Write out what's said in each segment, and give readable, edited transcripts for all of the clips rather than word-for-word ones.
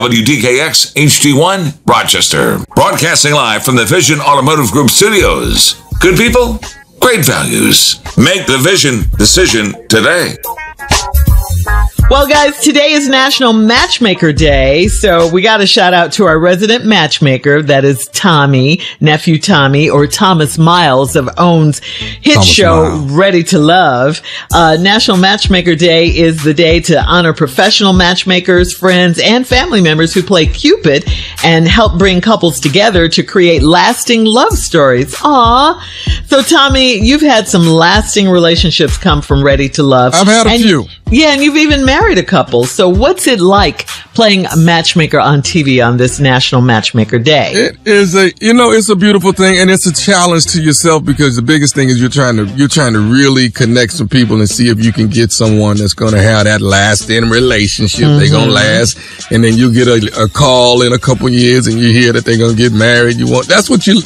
WDKX HD1 Rochester. Broadcasting live from the Vision Automotive Group studios. Good people, great values. Make the Vision decision today. Well, guys, today is National Matchmaker Day, so we got to shout out to our resident matchmaker. That is Tommy, nephew Tommy, or Thomas Miles of OWN's hit show Ready to Love. National Matchmaker Day is the day to honor professional matchmakers, friends, and family members who play Cupid and help bring couples together to create lasting love stories. Aww. So, Tommy, you've had some lasting relationships come from Ready to Love. I've had a few. Yeah, and you've even married a couple. So what's it like playing a matchmaker on TV on this National Matchmaker Day? It is it's a beautiful thing, and it's a challenge to yourself, because the biggest thing is you're trying to really connect some people and see if you can get someone that's going to have that lasting relationship. Mm-hmm. They're going to last, and then you get a call in a couple years and you hear that they're going to get married. That's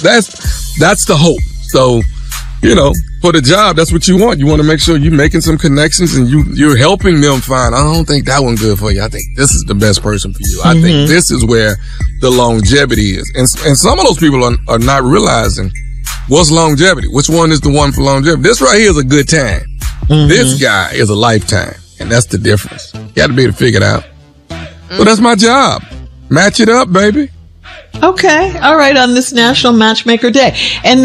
the hope. So, for the job, that's what you want. You want to make sure you're making some connections and you're helping them find, I don't think that one's good for you. I think this is the best person for you. I think this is where the longevity is. And some of those people are not realizing what's longevity. Which one is the one for longevity? This right here is a good time. Mm-hmm. This guy is a lifetime. And that's the difference. You got to be able to figure it out. So that's my job. Match it up, baby. Okay. All right. On this National Matchmaker Day. And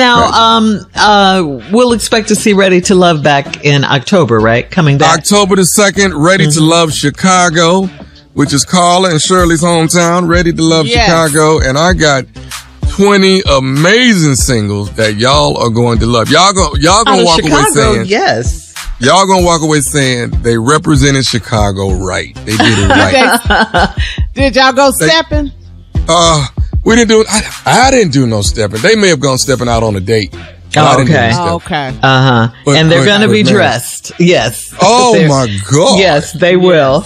now, we'll expect to see Ready to Love back in October, right? Coming back. October the 2nd, Ready to Love Chicago, which is Carla and Shirley's hometown, Ready to Love Chicago. And I got 20 amazing singles that y'all are going to love. Y'all gonna walk away saying, yes. Y'all gonna walk away saying they represented Chicago right. They did it right. Did y'all go stepping? We didn't do it. I didn't do no stepping. They may have gone stepping out on a date. Okay. Okay. And they're going to be dressed. Yes. Oh my God. Yes, they will.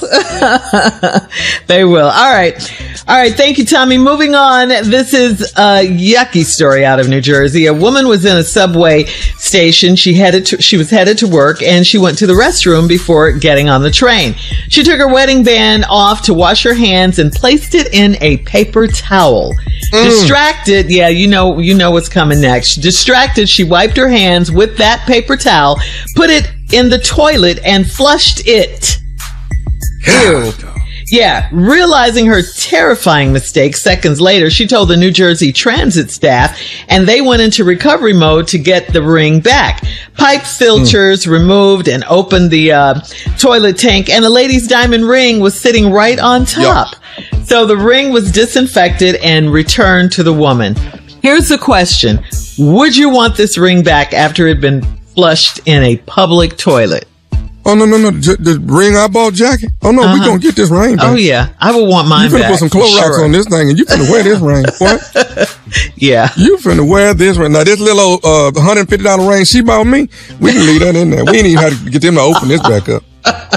They will. All right. Thank you, Tommy. Moving on. This is a yucky story out of New Jersey. A woman was in a subway station. She was headed to work, and she went to the restroom before getting on the train. She took her wedding band off to wash her hands and placed it in a paper towel. Distracted. Yeah, you know what's coming next. Distracted. She wiped her hands with that paper towel, put it in the toilet, and flushed it. Ew. Yeah, realizing her terrifying mistake seconds later, she told the New Jersey Transit staff, and they went into recovery mode to get the ring back. Pipe filters removed and opened the toilet tank, and the lady's diamond ring was sitting right on top. Yep. So the ring was disinfected and returned to the woman. Here's the question. Would you want this ring back after it had been flushed in a public toilet? Oh, no. The ring I bought, Jackie? Oh, no, we're going to get this ring back. Oh, yeah. I would want mine back. You finna put some Clorox on this thing, and you finna wear this ring. What? Yeah. You finna wear this ring. Now, this little $150 ring she bought me, we can leave that in there. We ain't even have to get them to open this back up.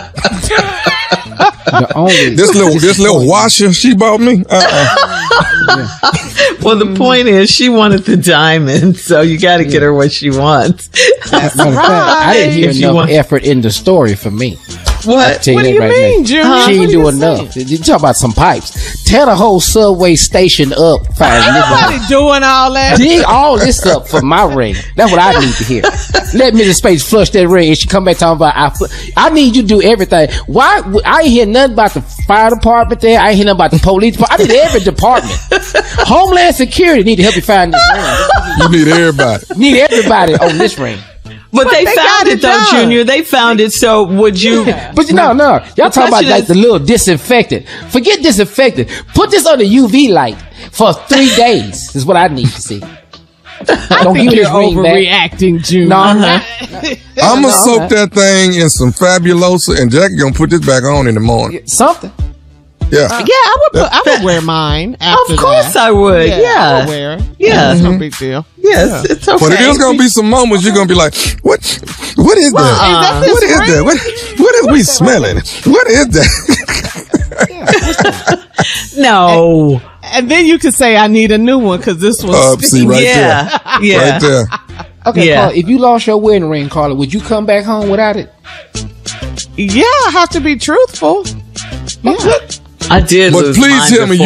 This little washer she bought me. Well, the point is, she wanted the diamond, so you got to get her what she wants. Matter of fact, I didn't hear enough effort in the story for me. What? What do you mean, Junior? She ain't do enough. You talk about some pipes. Tear the whole subway station up. Nobody doing all that. Dig all this up for my ring. That's what I need to hear. Let Mrs. Space flush that ring, and she come back talking about I need you to do everything. Why? I ain't hear nothing about the fire department there. I ain't hear nothing about the police department. I need every department. Homeland Security need to help you find this ring. You need everybody. Need everybody on this ring. But they found it though, Junior. They found it. So would you? Yeah. But no. Y'all talking about like the little disinfectant. Forget disinfectant. Put this on the UV light for 3 days. Is what I need to see. Don't think you're overreacting, Junior. No, I'm gonna soak that thing in some Fabulosa, and Jackie gonna put this back on in the morning. Something. Yeah. I would wear mine after Of course that. I would. Yeah. I would wear it. Yeah. It's no big deal. Yes, it's okay. But it is gonna be some moments you're gonna be like, what is that? What is that? What are we smelling? What is that? No. And then you could say, I need a new one because this one's see right there. Yeah. Right there. Okay, Carla, if you lost your wedding ring, Carla, would you come back home without it? Yeah, I have to be truthful. Yeah. I did. But lose please mine tell me before.